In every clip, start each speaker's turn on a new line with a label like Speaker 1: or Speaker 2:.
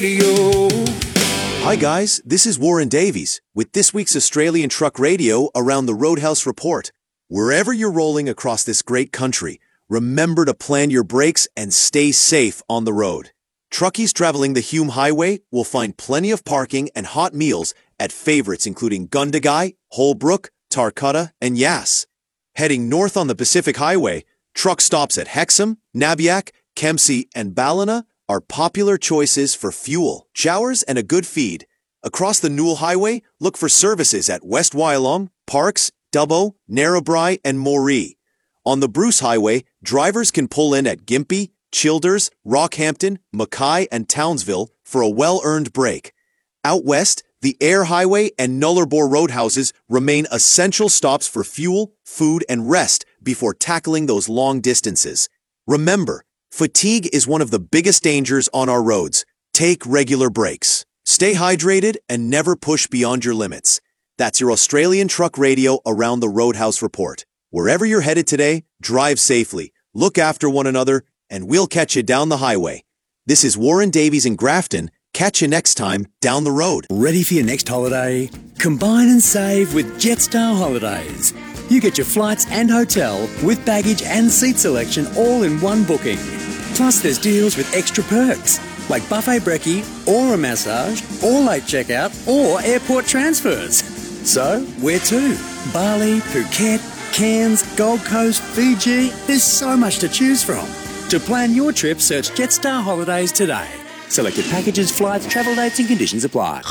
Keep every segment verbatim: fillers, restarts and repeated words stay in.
Speaker 1: Hi guys, this is Warren Davies with this week's Australian Truck Radio Around the Roadhouse Report. Wherever you're rolling across this great country, remember to plan your brakes and stay safe on the road. Truckies traveling the Hume Highway will find plenty of parking and hot meals at favorites including Gundagai, Holbrook, Tarcutta, and Yass. Heading north on the Pacific Highway, truck stops at Hexham, Nabiac, Kempsey, and Ballina are popular choices for fuel, showers, and a good feed. Across the Newell Highway, look for services at West Wyalong, Parks, Dubbo, Narrabri, and Moree. On the Bruce Highway, drivers can pull in at Gympie, Childers, Rockhampton, Mackay, and Townsville for a well-earned break. Out west, the Ayr Highway and Nullarbor Roadhouses remain essential stops for fuel, food, and rest before tackling those long distances. Remember, fatigue is one of the biggest dangers on our roads. Take regular breaks. Stay hydrated and never push beyond your limits. That's your Australian Truck Radio Around the Roadhouse Report. Wherever you're headed today, drive safely, look after one another, and we'll catch you down the highway. This is Warren Davies in Grafton. Catch you next time down the road.
Speaker 2: Ready for your next holiday? Combine and save with Jetstar Holidays. You get your flights and hotel with baggage and seat selection all in one booking. Plus there's deals with extra perks like buffet brekkie or a massage or late checkout or airport transfers. So where to? Bali, Phuket, Cairns, Gold Coast, Fiji. There's so much to choose from. To plan your trip, search Jetstar Holidays today. Selected packages, flights, travel dates and conditions apply.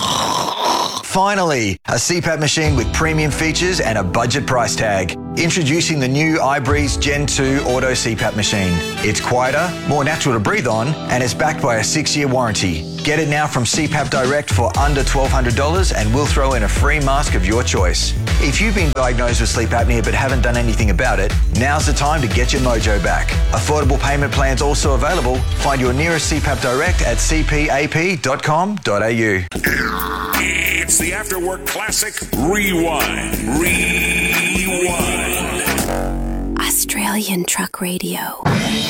Speaker 3: Finally, a C PAP machine with premium features and a budget price tag. Introducing the new iBreeze Gen two Auto C PAP machine. It's quieter, more natural to breathe on, and it's backed by a six-year warranty. Get it now from C PAP Direct for under twelve hundred dollars and we'll throw in a free mask of your choice. If you've been diagnosed with sleep apnea but haven't done anything about it, now's the time to get your mojo back. Affordable payment plans also available. Find your nearest C PAP Direct at c p a p dot com dot a u.
Speaker 4: It's the After Work Classic Rewind. Rewind.
Speaker 5: Australian Truck Radio.